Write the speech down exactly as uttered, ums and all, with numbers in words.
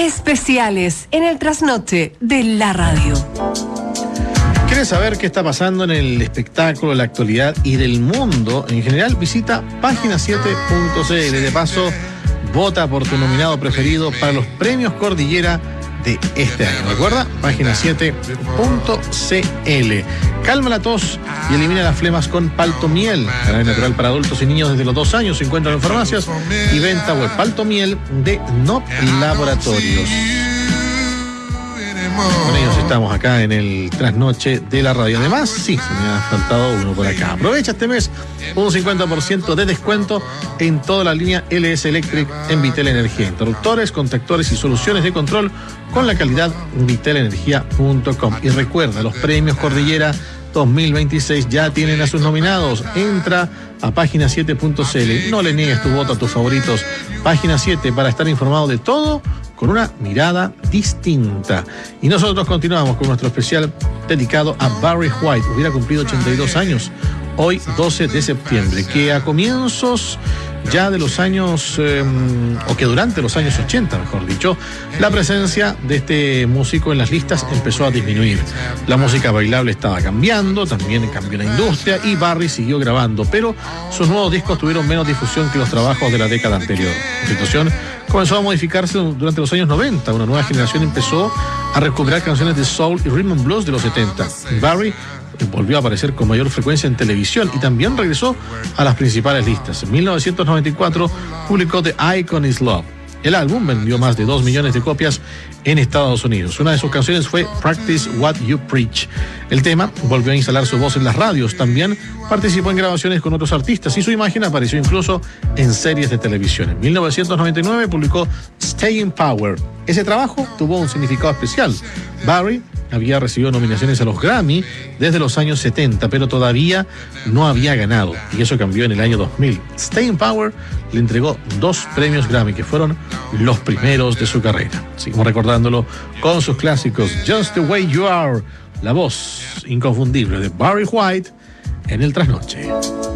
Especiales en el trasnoche de la radio. ¿Quieres saber qué está pasando en el espectáculo, la actualidad y del mundo en general? Visita página siete punto c l. De paso, vota por tu nominado preferido para los premios Cordillera de este año. ¿Recuerda? página siete punto c l. Calma la tos y elimina las flemas con Paltomiel. Jarabe natural para adultos y niños desde los dos años. Se encuentra en farmacias y venta web. Paltomiel de N O P Laboratorios. Con ellos estamos acá en el trasnoche de la radio. Además, sí, se me ha faltado uno por acá. Aprovecha este mes un cincuenta por ciento de descuento en toda la línea L S Electric en Vitel Energía. Interruptores, contactores y soluciones de control con la calidad vitel energía punto com. Y recuerda, los premios Cordillera dos mil veintiséis ya tienen a sus nominados. Entra a página siete punto c l. No le niegues tu voto a tus favoritos. Página siete para estar informado de todo con una mirada distinta. Y nosotros continuamos con nuestro especial dedicado a Barry White. Hubiera cumplido ochenta y dos años hoy, doce de septiembre, que a comienzos ya de los años, eh, o que durante los años ochenta, mejor dicho, la presencia de este músico en las listas empezó a disminuir. La música bailable estaba cambiando, también cambió la industria y Barry siguió grabando, pero sus nuevos discos tuvieron menos difusión que los trabajos de la década anterior. La situación comenzó a modificarse durante los años noventa. Una nueva generación empezó a recuperar canciones de soul y rhythm and blues de los setenta. Barry volvió a aparecer con mayor frecuencia en televisión y también regresó a las principales listas. En mil novecientos noventa y cuatro publicó The Icon Is Love. El álbum vendió más de dos millones de copias en Estados Unidos. Una de sus canciones fue Practice What You Preach. El tema volvió a instalar su voz en las radios. También participó en grabaciones con otros artistas y su imagen apareció incluso en series de televisión. En mil novecientos noventa y nueve publicó Staying Power. Ese trabajo tuvo un significado especial. Barry había recibido nominaciones a los Grammy desde los años setenta, pero todavía no había ganado, y eso cambió en el año dos mil. Staying Power le entregó dos premios Grammy, que fueron los primeros de su carrera. Seguimos recordándolo con sus clásicos Just the Way You Are, la voz inconfundible de Barry White en el trasnoche.